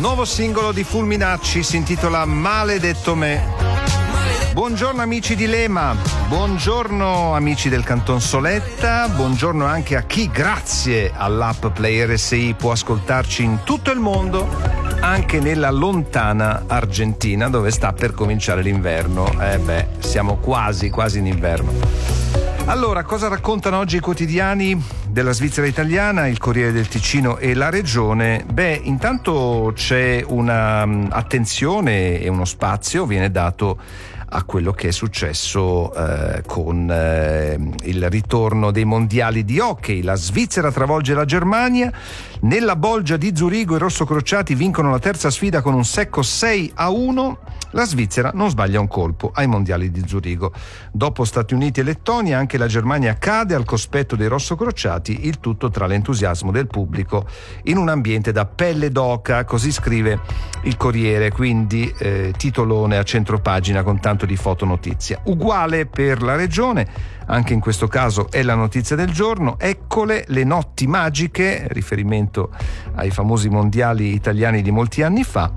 Nuovo singolo di Fulminacci, si intitola Maledetto me. Buongiorno amici di Lema, buongiorno amici del Canton Soletta, buongiorno anche a chi grazie all'app Play RSI può ascoltarci in tutto il mondo, anche nella lontana Argentina dove sta per cominciare l'inverno. Siamo quasi in inverno. Allora, cosa raccontano oggi i quotidiani della Svizzera italiana, il Corriere del Ticino e La Regione? Intanto c'è una attenzione e uno spazio viene dato a quello che è successo con il ritorno dei mondiali di hockey. La Svizzera travolge la Germania. Nella bolgia di Zurigo i rossocrociati vincono la terza sfida con un secco 6-1. La Svizzera non sbaglia un colpo ai mondiali di Zurigo. Dopo Stati Uniti e Lettonia, anche la Germania cade al cospetto dei rossocrociati, il tutto tra l'entusiasmo del pubblico in un ambiente da pelle d'oca, così scrive il Corriere, quindi titolone a centropagina con tanto di fotonotizia. Uguale per La Regione, anche in questo caso è la notizia del giorno. Eccole le notti magiche, riferimento ai famosi mondiali italiani di molti anni fa.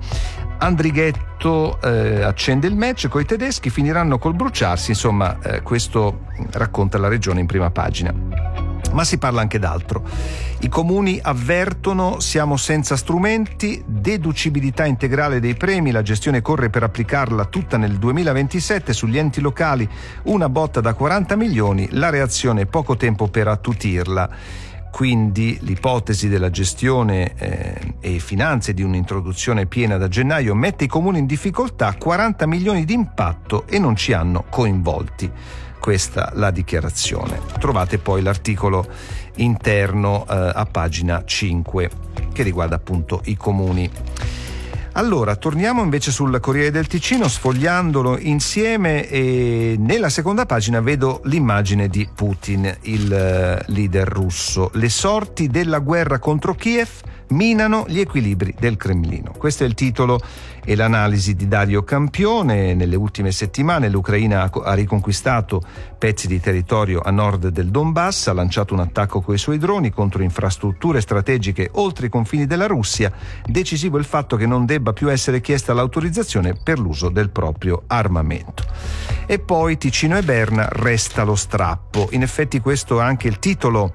Andrighetto accende il match coi tedeschi, finiranno col bruciarsi, insomma questo racconta La Regione in prima pagina. Ma si parla anche d'altro. I comuni avvertono: siamo senza strumenti, deducibilità integrale dei premi, la gestione corre per applicarla tutta nel 2027, sugli enti locali una botta da 40 milioni, la reazione poco tempo per attutirla. Quindi l'ipotesi della gestione e finanze di un'introduzione piena da gennaio mette i comuni in difficoltà, 40 milioni di impatto e non ci hanno coinvolti. Questa la dichiarazione. Trovate poi l'articolo interno a pagina 5 che riguarda appunto i comuni. Allora, torniamo invece sul Corriere del Ticino, sfogliandolo insieme, e nella seconda pagina vedo l'immagine di Putin, il leader russo. Le sorti della guerra contro Kiev minano gli equilibri del Cremlino. Questo è il titolo e l'analisi di Dario Campione. Nelle ultime settimane l'Ucraina ha riconquistato pezzi di territorio a nord del Donbass, ha lanciato un attacco coi suoi droni contro infrastrutture strategiche oltre i confini della Russia. Decisivo il fatto che non debba più essere chiesta l'autorizzazione per l'uso del proprio armamento. E poi Ticino e Berna, resta lo strappo. In effetti questo è anche il titolo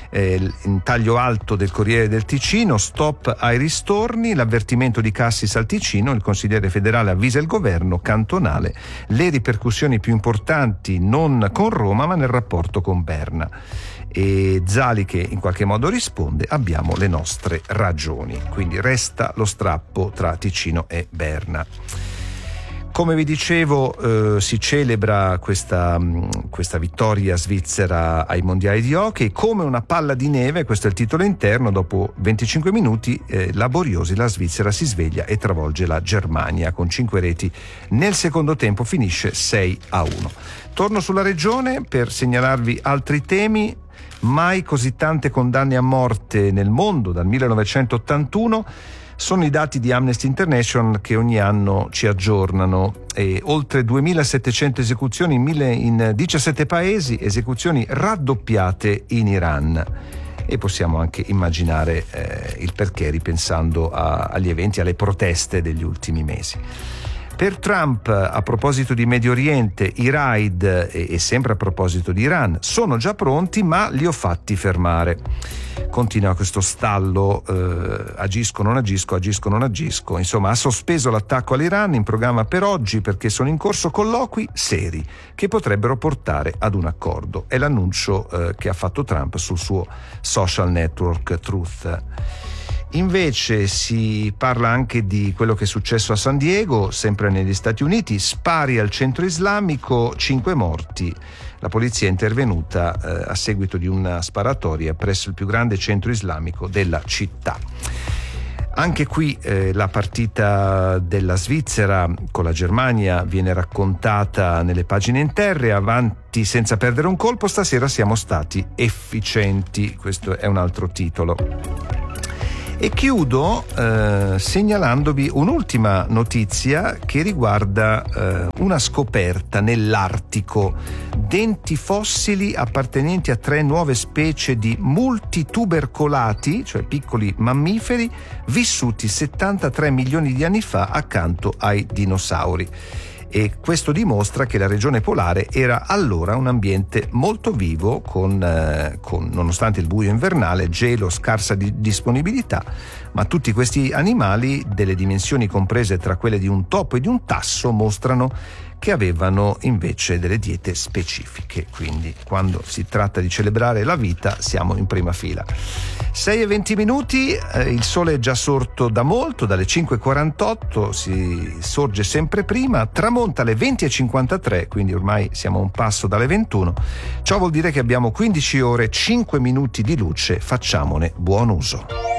in taglio alto del Corriere del Ticino. Stop ai ristorni, l'avvertimento di Cassis al Ticino, il consigliere federale avvisa il governo cantonale, le ripercussioni più importanti non con Roma ma nel rapporto con Berna. E Zali che in qualche modo risponde: abbiamo le nostre ragioni. Quindi resta lo strappo tra Ticino e Berna. Come vi dicevo, si celebra questa vittoria svizzera ai mondiali di hockey come una palla di neve. Questo è il titolo interno. Dopo 25 minuti laboriosi la Svizzera si sveglia e travolge la Germania con 5 reti. Nel secondo tempo finisce 6-1. Torno sulla Regione per segnalarvi altri temi. Mai così tante condanne a morte nel mondo dal 1981. Sono i dati di Amnesty International che ogni anno ci aggiornano. Oltre 2.700 esecuzioni in 17 paesi, esecuzioni raddoppiate in Iran. E possiamo anche immaginare il perché ripensando agli eventi, alle proteste degli ultimi mesi. Per Trump, a proposito di Medio Oriente, i raid, e sempre a proposito di Iran, sono già pronti ma li ho fatti fermare. Continua questo stallo, agisco, non agisco. Insomma, ha sospeso l'attacco all'Iran in programma per oggi perché sono in corso colloqui seri che potrebbero portare ad un accordo. È l'annuncio che ha fatto Trump sul suo social network Truth. Invece si parla anche di quello che è successo a San Diego, sempre negli Stati Uniti. Spari al centro islamico, 5 morti. La polizia è intervenuta a seguito di una sparatoria presso il più grande centro islamico della città. Anche qui la partita della Svizzera con la Germania viene raccontata nelle pagine interne. Avanti senza perdere un colpo, stasera siamo stati efficienti. Questo è un altro titolo. E chiudo segnalandovi un'ultima notizia che riguarda una scoperta nell'Artico: denti fossili appartenenti a 3 nuove specie di multitubercolati, cioè piccoli mammiferi vissuti 73 milioni di anni fa accanto ai dinosauri. E questo dimostra che la regione polare era allora un ambiente molto vivo, con nonostante il buio invernale, gelo, scarsa disponibilità, ma tutti questi animali, delle dimensioni comprese tra quelle di un topo e di un tasso, mostrano che avevano invece delle diete specifiche. Quindi quando si tratta di celebrare la vita siamo in prima fila. 6:20, il sole è già sorto da molto, dalle 5:48, si sorge sempre prima, tramonta alle 20:53, quindi ormai siamo a un passo dalle 21. Ciò vuol dire che abbiamo 15 ore, 5 minuti di luce, facciamone buon uso.